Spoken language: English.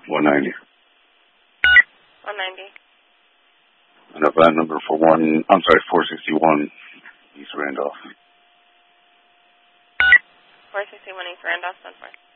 190. 190. And a van number for 461 East Randolph. 461 East Randolph, 10-4.